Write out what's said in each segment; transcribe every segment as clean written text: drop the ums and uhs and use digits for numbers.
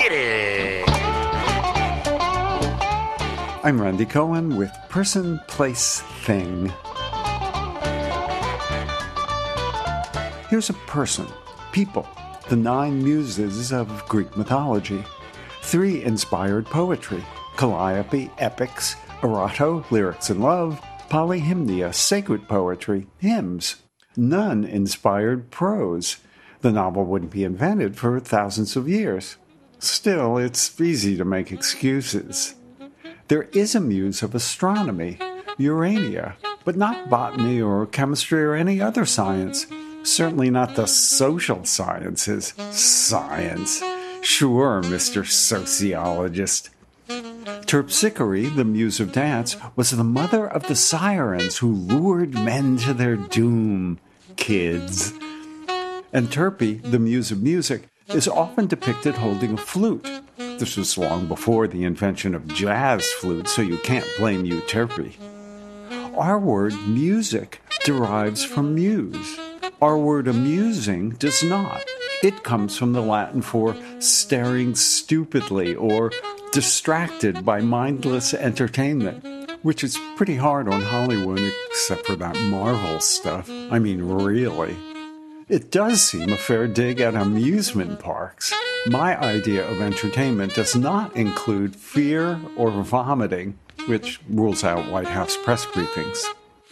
Get it! I'm Randy Cohen with Person, Place, Thing. Here's a person, people, the 9 muses of Greek mythology. 3 inspired poetry, Calliope, epics, Erato, lyrics and love, Polyhymnia, sacred poetry, hymns. None inspired prose. The novel wouldn't be invented for thousands of years. Still, it's easy to make excuses. There is a muse of astronomy, Urania, but not botany or chemistry or any other science. Certainly not the social sciences. Science. Sure, Mr. Sociologist. Terpsichore, the muse of dance, was the mother of the sirens who lured men to their doom. Kids. And Terpe, the muse of music, is often depicted holding a flute. This was long before the invention of jazz flute, so you can't blame Euterpe. Our word music derives from muse. Our word amusing does not. It comes from the Latin for staring stupidly or distracted by mindless entertainment, which is pretty hard on Hollywood except for that Marvel stuff. I mean, really. It does seem a fair dig at amusement parks. My idea of entertainment does not include fear or vomiting, which rules out White House press briefings.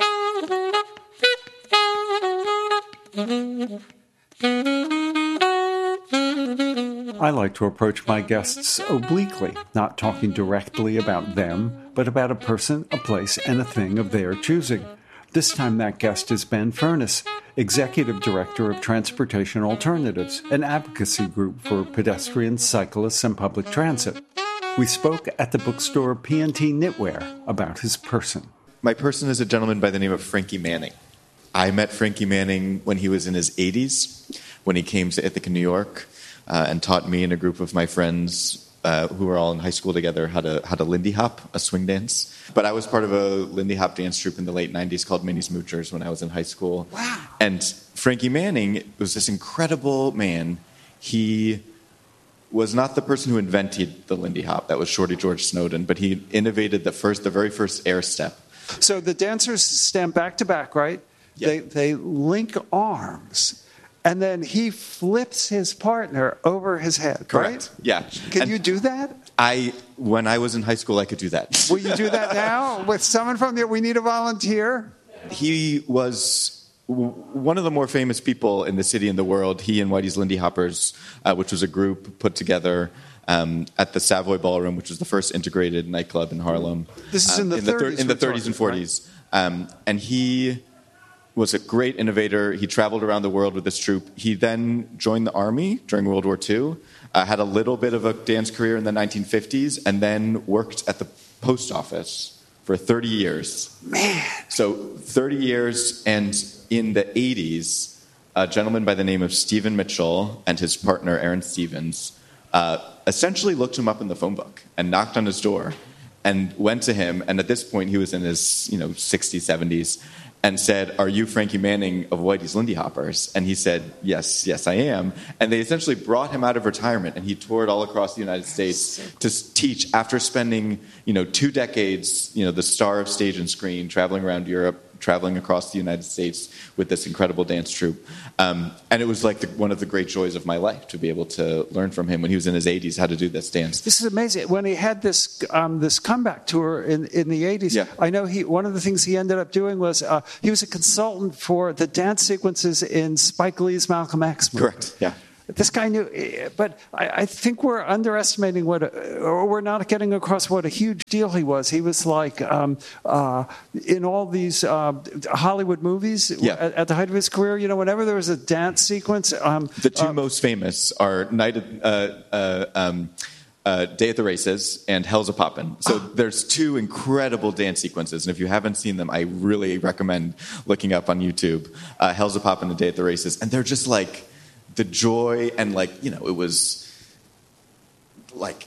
I like to approach my guests obliquely, not talking directly about them, but about a person, a place, and a thing of their choosing. This time that guest is Ben Furness, Executive Director of Transportation Alternatives, an advocacy group for pedestrians, cyclists, and public transit. We spoke at the bookstore P&T Knitwear about his person. My person is a gentleman by the name of Frankie Manning. I met Frankie Manning when he was in his 80s, when he came to Ithaca, New York, and taught me and a group of my friends who were all in high school together how to Lindy Hop, a swing dance. But I was part of a Lindy Hop dance troupe in the late 90s called Mini Smoochers when I was in high school. Wow. And Frankie Manning was this incredible man. He was not the person who invented the Lindy Hop. That was Shorty George Snowden. But he innovated the very first air step. So the dancers stand back to back, right? Yeah. They link arms. And then he flips his partner over his head, Correct. Right? Yeah. Can you do that? When I was in high school, I could do that. Will you do that now? With someone from there, we need a volunteer. He was one of the more famous people in the city and the world. He and Whitey's Lindy Hoppers, which was a group put together at the Savoy Ballroom, which was the first integrated nightclub in Harlem. This is in the 30s. In the 30s and 40s. Right? And he was a great innovator. He traveled around the world with this troupe. He then joined the army during World War II, had a little bit of a dance career in the 1950s, and then worked at the post office for 30 years. Man! So 30 years, and in the 80s, a gentleman by the name of Stephen Mitchell and his partner, Aaron Stevens, essentially looked him up in the phone book and knocked on his door and went to him, and at this point he was in his 60s, 70s, and said, "Are you Frankie Manning of Whitey's Lindy Hoppers?" And he said, yes, I am. And they essentially brought him out of retirement, and he toured all across the United States to teach after spending, 2 decades, the star of stage and screen, traveling around Europe, traveling across the United States with this incredible dance troupe. And it was like one of the great joys of my life to be able to learn from him when he was in his 80s how to do this dance. This is amazing. When he had this comeback tour in the 80s, yeah. I know one of the things he ended up doing was he was a consultant for the dance sequences in Spike Lee's Malcolm X movie. Correct, yeah. This guy knew, but I think we're underestimating or we're not getting across what a huge deal he was. He was like in all these Hollywood movies at the height of his career. Whenever there was a dance sequence, the two most famous are Day at the Races and Hell's a Poppin'. So there's 2 incredible dance sequences, and if you haven't seen them, I really recommend looking up on YouTube Hell's a Poppin' and Day at the Races, and they're just like the joy and it was like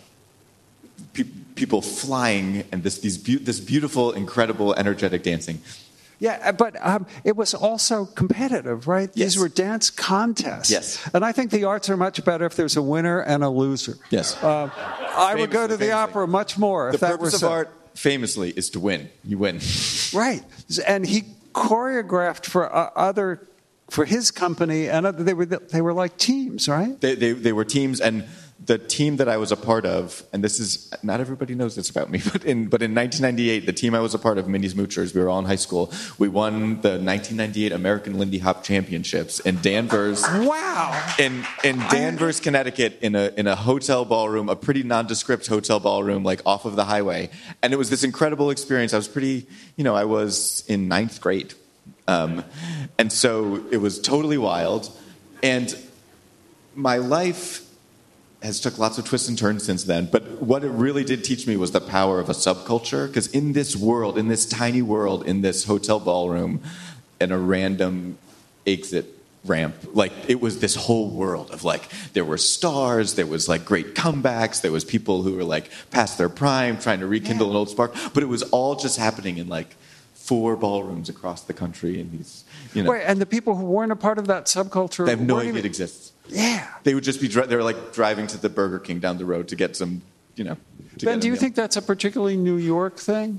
people flying and this beautiful, incredible, energetic dancing. Yeah, but it was also competitive, right? Yes. These were dance contests. Yes. And I think the arts are much better if there's a winner and a loser. Yes. I would go to the opera much more if that were so. The purpose of art, famously, is to win. You win. Right. And he choreographed for his company, and they were like teams, right? They were teams, and the team that I was a part of, and this is, not everybody knows this about me, but in 1998, the team I was a part of, Minnie's Moochers, we were all in high school, we won the 1998 American Lindy Hop Championships in Danvers. Wow! In Danvers, Connecticut, in a hotel ballroom, a pretty nondescript hotel ballroom, like off of the highway. And it was this incredible experience. I was I was in 9th grade. And so it was totally wild. And my life has took lots of twists and turns since then. But what it really did teach me was the power of a subculture. Because in this world, in this tiny world, in this hotel ballroom, in a random exit ramp, like it was this whole world of like, there were stars, there was like great comebacks, there was people who were like past their prime trying to rekindle an old spark. But it was all just happening in like 4 ballrooms across the country. And these, Right, and the people who weren't a part of that subculture, they have no idea it exists. Yeah. They would just be, they were like driving to the Burger King down the road to get some, Ben, do you think that's a particularly New York thing?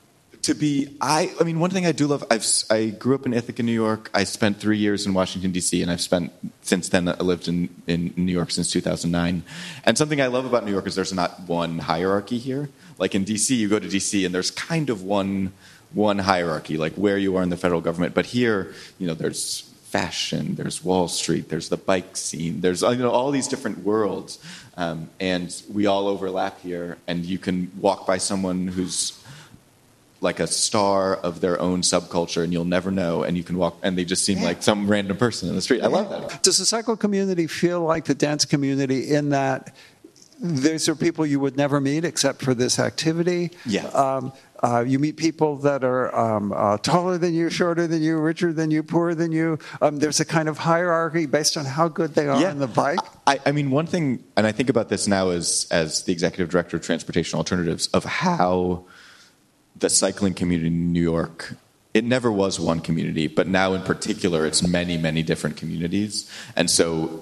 I mean, one thing I do love, I grew up in Ithaca, New York. I spent 3 years in Washington, D.C., and since then, I lived in New York since 2009. And something I love about New York is there's not one hierarchy here. Like in D.C., you go to D.C., and there's kind of one hierarchy, like where you are in the federal government. But here, there's fashion, there's Wall Street, there's the bike scene, there's all these different worlds, and we all overlap here. And you can walk by someone who's like a star of their own subculture, and you'll never know. And you can walk, and they just seem like some random person in the street. I love that. Does the cycle community feel like the dance community in that these are people you would never meet except for this activity? Yeah. You meet people that are taller than you, shorter than you, richer than you, poorer than you. There's a kind of hierarchy based on how good they are on the bike. I mean, one thing, and I think about this now as the executive director of Transportation Alternatives, of how the cycling community in New York, it never was one community, but now in particular, it's many, many different communities. And so,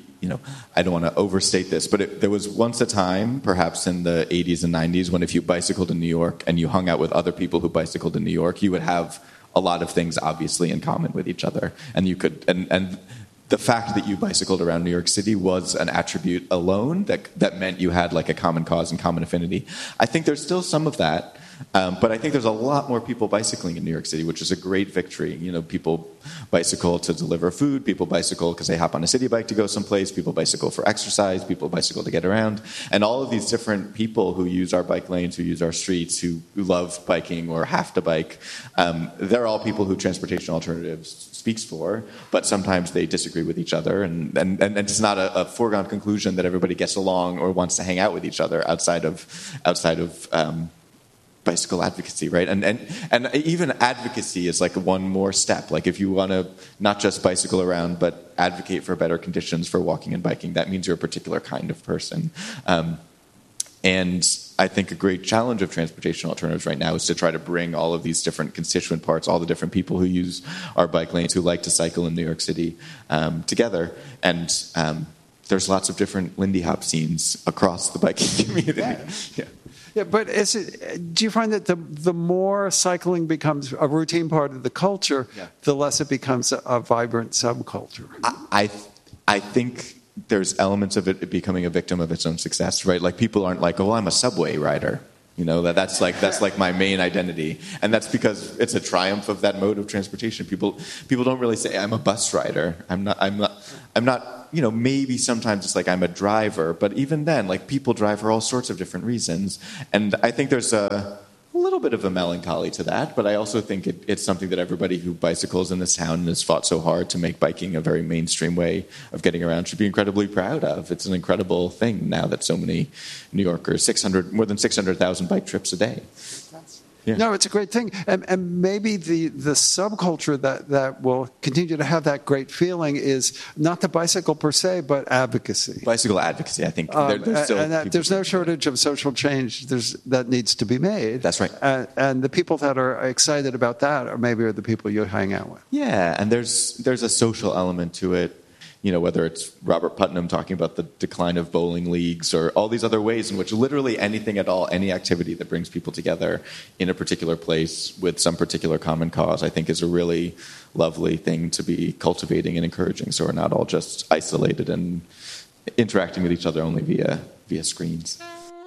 I don't want to overstate this, but there was once a time, perhaps in the 80s and 90s, when if you bicycled in New York and you hung out with other people who bicycled in New York, you would have a lot of things obviously in common with each other. And you could, and the fact that you bicycled around New York City was an attribute alone that meant you had like a common cause and common affinity. I think there's still some of that. But I think there's a lot more people bicycling in New York City, which is a great victory. People bicycle to deliver food. People bicycle because they hop on a city bike to go someplace. People bicycle for exercise. People bicycle to get around. And all of these different people who use our bike lanes, who use our streets, who love biking or have to bike, they're all people who Transportation Alternatives speaks for, but sometimes they disagree with each other. And it's not a foregone conclusion that everybody gets along or wants to hang out with each other outside of bicycle advocacy, right? And even advocacy is like one more step. Like if you want to not just bicycle around, but advocate for better conditions for walking and biking, that means you're a particular kind of person. And I think a great challenge of Transportation Alternatives right now is to try to bring all of these different constituent parts, all the different people who use our bike lanes, who like to cycle in New York City, together. And there's lots of different Lindy Hop scenes across the biking community. Yeah. Yeah, but do you find that the more cycling becomes a routine part of the culture, the less it becomes a vibrant subculture? I think there's elements of it becoming a victim of its own success, right? Like people aren't like, oh, I'm a subway rider. That's like my main identity, and that's because it's a triumph of that mode of transportation. People don't really say I'm a bus rider. I'm not. Maybe sometimes it's like I'm a driver, but even then, like people drive for all sorts of different reasons, and I think there's a little bit of a melancholy to that. But I also think it's something that everybody who bicycles in this town and has fought so hard to make biking a very mainstream way of getting around should be incredibly proud of. It's an incredible thing now that so many New Yorkers, more than 600,000 bike trips a day. Yeah. No, it's a great thing. And maybe the subculture that will continue to have that great feeling is not the bicycle per se, but advocacy. Bicycle advocacy, I think. There's no shortage of social change that needs to be made. That's right. And the people that are excited about that are the people you hang out with. Yeah, and there's a social element to it. You know, whether it's Robert Putnam talking about the decline of bowling leagues or all these other ways in which literally anything at all, any activity that brings people together in a particular place with some particular common cause, I think is a really lovely thing to be cultivating and encouraging, so we're not all just isolated and interacting with each other only via screens.